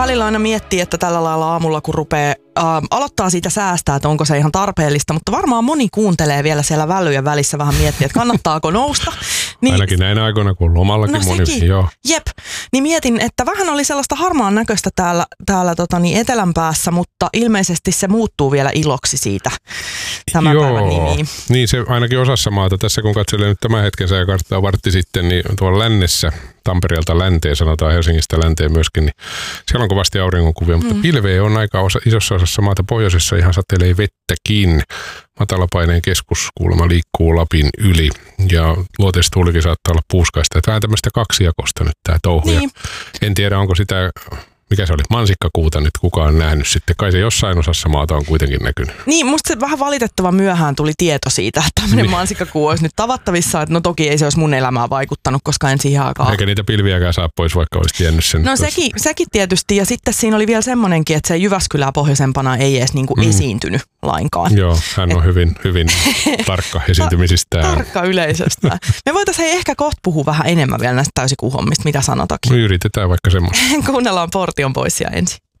välillä aina miettii, että tällä lailla aamulla kun rupeaa aloittaa siitä säästää, että onko se ihan tarpeellista, mutta varmaan moni kuuntelee vielä siellä välyjen välissä vähän miettiä, että kannattaako nousta. Niin, ainakin näinä aikoina, kun lomallakin moni. Sekin. Joo. Jep. Niin mietin, että vähän oli sellaista harmaan näköistä täällä etelän päässä, mutta ilmeisesti se muuttuu vielä iloksi siitä tämän päivän nimiin. Niin se ainakin osassa maata. Tässä kun katselee nyt tämän hetken sääkarttaa vartti sitten, niin tuolla lännessä, Tampereelta länteen, sanotaan Helsingistä länteen myöskin, niin siellä on kovasti auringonkuvia, mutta pilveä on aika isossa osassa maata. Pohjoisessa ihan satelee vettäkin. Matalapaineen keskus kuulemma liikkuu Lapin yli ja luoteistuulikin saattaa olla puuskaista. Että vähän tämmöistä kaksijakosta nyt tämä touhu. Niin. En tiedä, onko sitä, mikä se oli, mansikkakuuta nyt kukaan nähnyt sitten. Kai se jossain osassa maata on kuitenkin näkynyt. Niin, musta se vähän valitettavan myöhään tuli tieto siitä, että tämmöinen mansikkakuu olisi nyt tavattavissa. Että no toki ei se olisi mun elämään vaikuttanut, koska en siihen aikaan. Eikä niitä pilviäkään saa pois, vaikka olisi tiennyt sen. No sekin tietysti. Ja sitten siinä oli vielä semmoinenkin, että se Jyväskylää pohjoisempana ei edes niinku esiintynyt lainkaan. Joo, hän on hyvin tarkka esiintymisistään. Tarkka yleisöstä. Me voitaisiin ehkä kohta puhua vähän enemmän vielä näistä täysikuuhommista, mitä sanotakin. Me yritetään vaikka semmoista. Kuunnellaan Portion Boysia ensin.